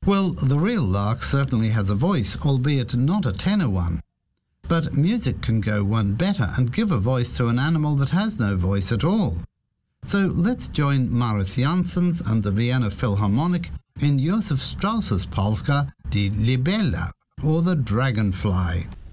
Well, the real lark certainly has a voice, albeit not a tenor one. But music can go one better and give a voice to an animal that has no voice at all. So let's join Maris Janssens and the Vienna Philharmonic in Josef Strauss's polka Die Libelle, or the Dragonfly.